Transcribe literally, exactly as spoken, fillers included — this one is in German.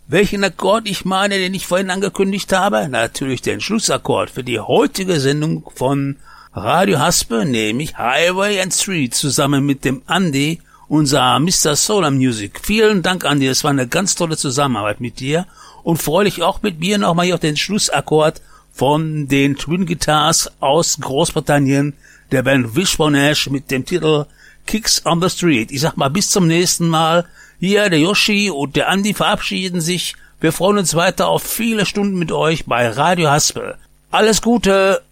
Welchen Akkord ich meine, den ich vorhin angekündigt habe? Natürlich den Schlussakkord für die heutige Sendung von Radio Haspe, nämlich Highway and Street, zusammen mit dem Andy, unser Mister Solar Music. Vielen Dank, Andy, es war eine ganz tolle Zusammenarbeit mit dir und freue dich auch mit mir nochmal hier auf den Schlussakkord von den Twin Guitars aus Großbritannien, der Band Wishbone Ash mit dem Titel Kicks on the Street. Ich sag mal, bis zum nächsten Mal. Hier, der Yoshi und der Andi verabschieden sich. Wir freuen uns weiter auf viele Stunden mit euch bei Radio Haspel. Alles Gute!